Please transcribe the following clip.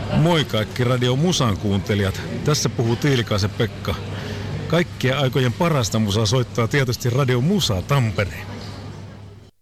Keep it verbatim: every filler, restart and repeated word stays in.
Moi kaikki Radio Musan kuuntelijat. Tässä puhuu Tiilikaisen Pekka. Kaikkien aikojen parasta musaa soittaa tietysti Radio Musa Tampere.